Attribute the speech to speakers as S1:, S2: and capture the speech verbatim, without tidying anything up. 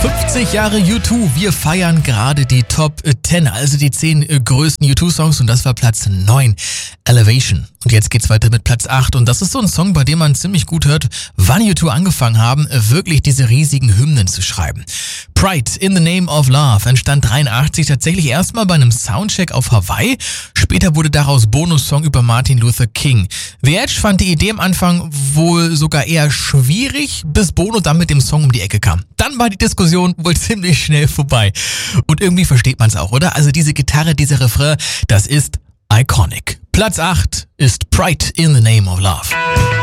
S1: fünfzig Jahre U zwei. Wir feiern gerade die Top zehn, also die zehn größten U zwei Songs, und das war Platz neun, Elevation. Und jetzt geht's weiter mit Platz acht, und das ist so ein Song, bei dem man ziemlich gut hört, wann U zwei angefangen haben, wirklich diese riesigen Hymnen zu schreiben. Pride in the Name of Love entstand dreiundachtzig tatsächlich erstmal bei einem Soundcheck auf Hawaii. Später wurde daraus Bonussong über Martin Luther King. The Edge fand die Idee am Anfang wohl sogar eher schwierig, bis Bono dann mit dem Song um die Ecke kam. Dann war die Diskussion wohl ziemlich schnell vorbei. Und irgendwie versteht man es auch, oder? Also diese Gitarre, dieser Refrain, das ist iconic. Platz acht ist Pride in the Name of Love.